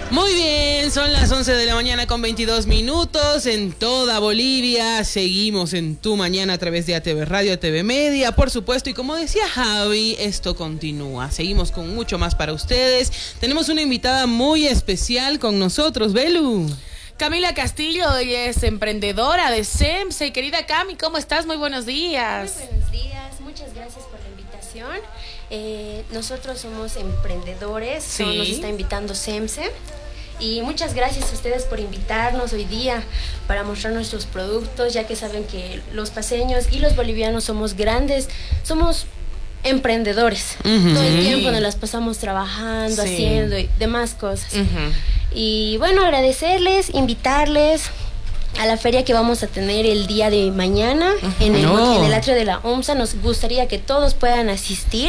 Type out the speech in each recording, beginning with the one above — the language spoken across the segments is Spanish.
Muy bien, son las 11 de la mañana con 22 minutos en toda Bolivia. Seguimos en Tu Mañana a través de ATV Radio, ATV Media, por supuesto. Y como decía Javi, esto continúa. Seguimos con mucho más para ustedes. Tenemos una invitada muy especial con nosotros, Belu. Camila Castillo, ella es emprendedora de SEMSE. Querida Cami, ¿cómo estás? Muy buenos días. Muy buenos días, muchas gracias por la invitación. Nosotros somos emprendedores, Sí. Nos está invitando SEMSE. Y muchas gracias a ustedes por invitarnos hoy día para mostrar nuestros productos, ya que saben que los paceños y los bolivianos somos grandes, somos emprendedores. Todo el tiempo nos las pasamos trabajando, haciendo y demás cosas. Y bueno, agradecerles, invitarles a la feria que vamos a tener el día de mañana en el atrio de la OMSA. Nos gustaría que todos puedan asistir.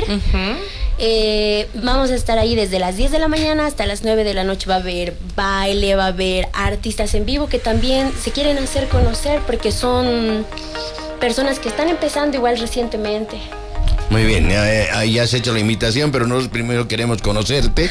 Vamos a estar ahí desde las 10 de la mañana hasta las 9 de la noche. Va a haber baile, va a haber artistas en vivo que también se quieren hacer conocer porque son personas que están empezando igual recientemente. Muy bien, ahí ya has hecho la invitación, pero nosotros primero queremos conocerte.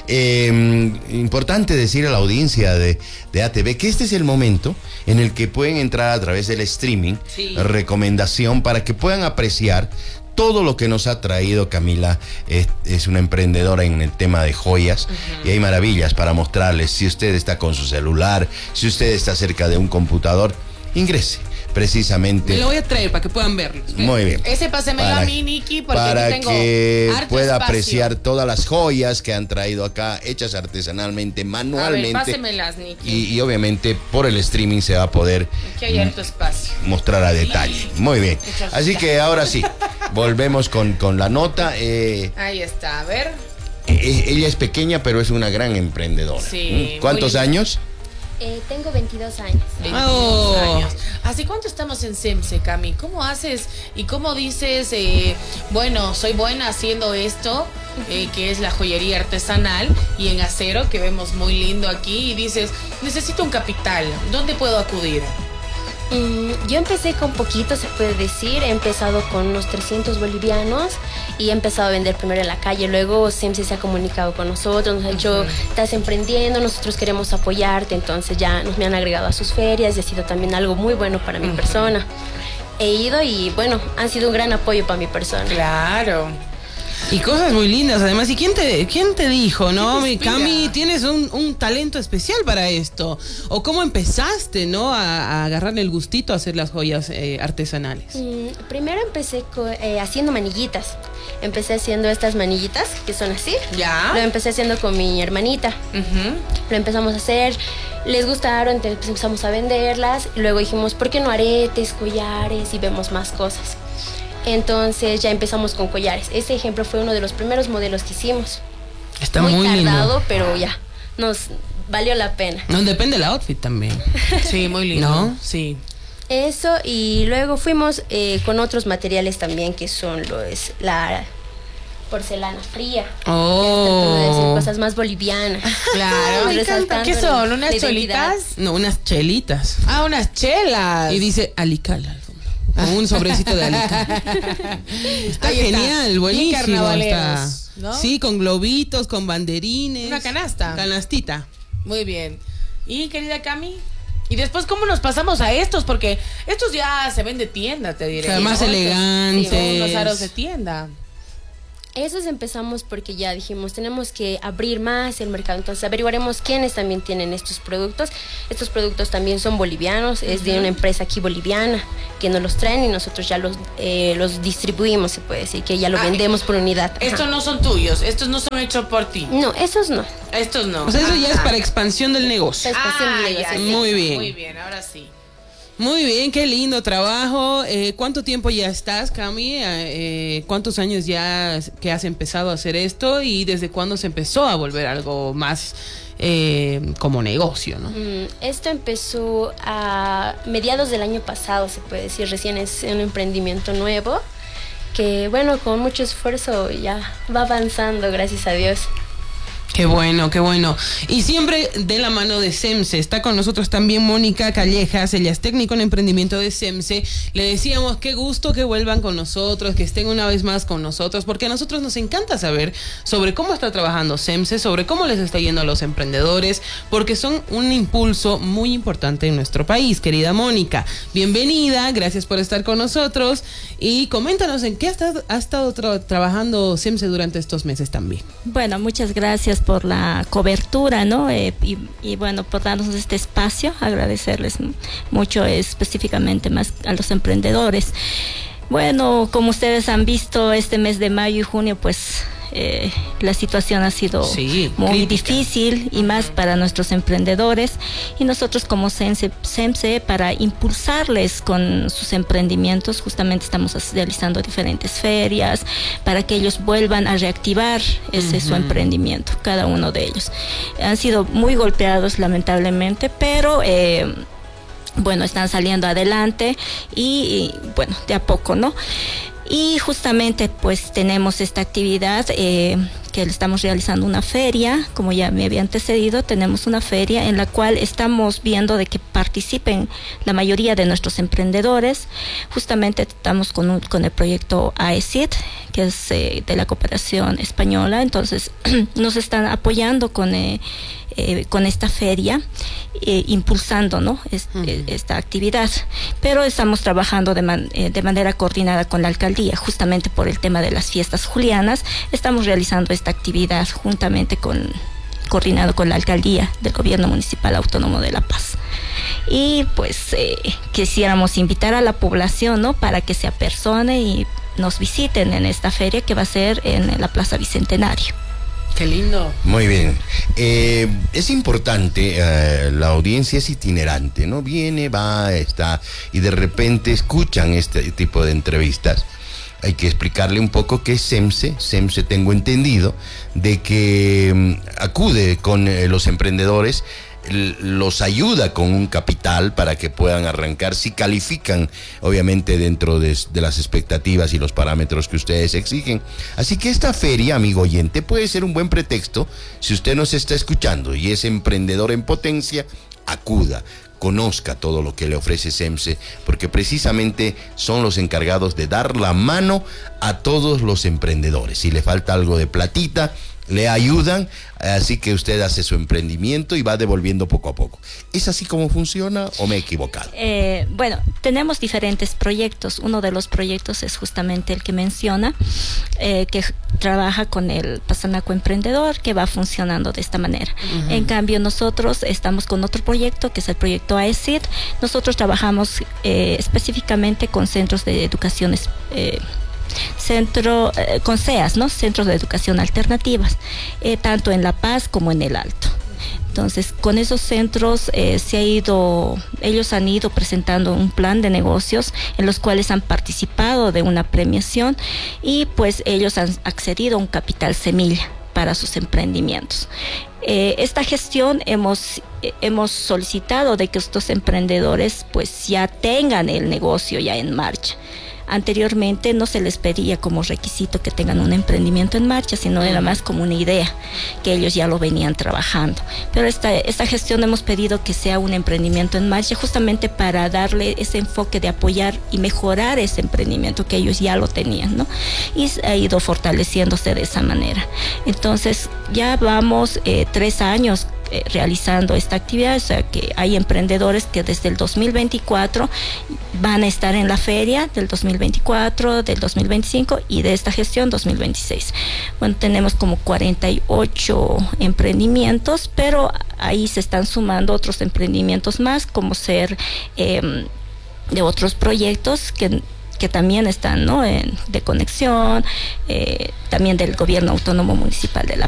Importante decir a la audiencia de ATV que este es el momento en el que pueden entrar a través del streaming, recomendación para que puedan apreciar todo lo que nos ha traído Camila. Es una emprendedora en el tema de joyas y hay maravillas para mostrarles. Si usted está con su celular, si usted está cerca de un computador, ingrese. Precisamente. Me lo voy a traer para que puedan verlo. Muy bien. Ese pásemelo a mí, Niki, porque para aquí tengo que harto pueda espacio. apreciar todas las joyas que han traído acá, hechas artesanalmente, manualmente. A ver, pásemelas, Niki. Y obviamente por el streaming se va a poder Aquí hay harto espacio. mostrar a detalle. Muy bien. Así que ahora sí, volvemos con la nota. Ahí está, a ver. Ella es pequeña, pero es una gran emprendedora. Sí. ¿Cuántos muy- años? Tengo 22 años. 22 años. ¿Hace cuánto estamos en SEMSE, Cami? ¿Cómo haces y cómo dices, bueno, soy buena haciendo esto, que es la joyería artesanal y en acero, que vemos muy lindo aquí, y dices, necesito un capital, ¿dónde puedo acudir? Yo empecé con poquito, se puede decir. He empezado con unos 300 bolivianos y he empezado a vender primero en la calle. Luego SEMSE se ha comunicado con nosotros, nos ha dicho, estás emprendiendo, nosotros queremos apoyarte. Entonces ya me han agregado a sus ferias y ha sido también algo muy bueno para mi persona. He ido y bueno, han sido un gran apoyo para mi persona. Claro. Y cosas muy lindas, además. ¿Y quién te dijo, no? ¿Qué te inspira? Cami, tienes un talento especial para esto. ¿O cómo empezaste, no? A agarrarle el gustito a hacer las joyas artesanales. Primero empecé haciendo manillitas. Empecé haciendo estas manillitas que son así. Ya. Lo empecé haciendo con mi hermanita. Lo empezamos a hacer, les gustaron, entonces empezamos a venderlas. Luego dijimos, ¿por qué no aretes, collares? Y vemos más cosas. Entonces ya empezamos con collares. Este ejemplo fue uno de los primeros modelos que hicimos. Está muy tardado, lindo. pero ya, nos valió la pena. No, depende del outfit también. Sí, muy lindo. ¿No? Sí. Eso, y luego fuimos con otros materiales también, que son la porcelana fría. Oh. Ya decir cosas más bolivianas. Claro. Me encanta. Resaltando ¿Qué son? ¿Unas la identidad. cholitas? No, unas chelitas. Ah, unas chelas. Y dice alical al fondo. Con un sobrecito de alical. Está Ahí está. genial, Bien buenísimo. carnavaleros, Está. ¿no? Sí, con globitos, con banderines. Una canasta. Canastita. Muy bien. ¿Y querida Cami? Y después, ¿cómo nos pasamos a estos? Porque estos ya se ven de tienda, te diré. O sea, más ¿no? elegantes. Son unos aros de tienda. Esos empezamos porque ya dijimos, tenemos que abrir más el mercado. Entonces averiguaremos quiénes también tienen estos productos. Estos productos también son bolivianos, es de una empresa aquí boliviana que nos los traen y nosotros ya los distribuimos, se puede decir, que ya lo vendemos por unidad. Ajá. Estos no son tuyos, estos no son hechos por ti. No, esos no. Estos no. O sea, eso ya es para expansión del negocio. Para expansión del negocio, sí. Muy bien. Muy bien, ahora sí. Muy bien, qué lindo trabajo. ¿Cuánto tiempo ya estás, Cami? ¿Cuántos años ya que has empezado a hacer esto? ¿Y desde cuándo se empezó a volver algo más como negocio, no? Esto empezó a mediados del año pasado, se puede decir. Recién es un emprendimiento nuevo que, bueno, con mucho esfuerzo ya va avanzando, gracias a Dios. Qué bueno, qué bueno. Y siempre de la mano de SEMSE. Está con nosotros también Mónica Callejas, ella es técnico en emprendimiento de SEMSE. Le decíamos qué gusto que vuelvan con nosotros, que estén una vez más con nosotros, porque a nosotros nos encanta saber sobre cómo está trabajando SEMSE, sobre cómo les está yendo a los emprendedores, porque son un impulso muy importante en nuestro país. Querida Mónica, bienvenida, gracias por estar con nosotros y coméntanos en qué ha estado trabajando SEMSE durante estos meses también. Bueno, muchas gracias por la cobertura, ¿no? Y bueno, por darnos este espacio, agradecerles mucho específicamente más a los emprendedores. Bueno, como ustedes han visto, este mes de mayo y junio, pues la situación ha sido muy difícil y más para nuestros emprendedores, y nosotros como SEMSE, para impulsarles con sus emprendimientos, justamente estamos realizando diferentes ferias para que ellos vuelvan a reactivar su emprendimiento. Cada uno de ellos han sido muy golpeados lamentablemente, pero bueno, están saliendo adelante y bueno, de a poco, ¿no? Y justamente pues tenemos esta actividad que le estamos realizando una feria, como ya me había antecedido, tenemos una feria en la cual estamos viendo de que participen la mayoría de nuestros emprendedores. Justamente estamos con el proyecto AECID, que es de la cooperación española, entonces nos están apoyando con esta feria, impulsando, ¿no? Esta actividad, pero estamos trabajando de manera coordinada con la alcaldía, justamente por el tema de las fiestas julianas. Estamos realizando esta actividad coordinado con la alcaldía del Gobierno Municipal Autónomo de La Paz. Y pues quisiéramos invitar a la población, ¿no?, para que se apersone y nos visiten en esta feria que va a ser en la Plaza Bicentenario. Qué lindo. Muy bien. Es importante, la audiencia es itinerante, ¿no? Viene, va, está, y de repente escuchan este tipo de entrevistas. Hay que explicarle un poco qué es SEMSE. SEMSE, tengo entendido, de que acude con los emprendedores, los ayuda con un capital para que puedan arrancar, si califican, obviamente, dentro de las expectativas y los parámetros que ustedes exigen. Así que esta feria, amigo oyente, puede ser un buen pretexto. Si usted nos está escuchando y es emprendedor en potencia, acuda, conozca todo lo que le ofrece SEMSE, porque precisamente son los encargados de dar la mano a todos los emprendedores. Si le falta algo de platita, le ayudan, así que usted hace su emprendimiento y va devolviendo poco a poco. ¿Es así como funciona o me he equivocado? Bueno, tenemos diferentes proyectos. Uno de los proyectos es justamente el que menciona, que trabaja con el Pasanaco Emprendedor, que va funcionando de esta manera. En cambio, nosotros estamos con otro proyecto, que es el proyecto AECID. Nosotros trabajamos específicamente con centros de educación con CEAS, ¿no? Centros de Educación Alternativas, tanto en La Paz como en el Alto. Entonces, con esos centros ellos han ido presentando un plan de negocios en los cuales han participado de una premiación y pues ellos han accedido a un capital semilla para sus emprendimientos. Esta gestión hemos solicitado de que estos emprendedores pues ya tengan el negocio ya en marcha. Anteriormente no se les pedía como requisito que tengan un emprendimiento en marcha, sino era más como una idea, que ellos ya lo venían trabajando. Pero esta gestión hemos pedido que sea un emprendimiento en marcha, justamente para darle ese enfoque de apoyar y mejorar ese emprendimiento que ellos ya lo tenían, ¿no? Y ha ido fortaleciéndose de esa manera. Entonces ya vamos 3 años realizando esta actividad, o sea que hay emprendedores que desde el 2024 van a estar en la feria del 2024, del 2025 y de esta gestión 2026. Bueno, tenemos como 48 emprendimientos, pero ahí se están sumando otros emprendimientos más, como ser de otros proyectos que también están, ¿no?, de conexión, también del Gobierno Autónomo Municipal de La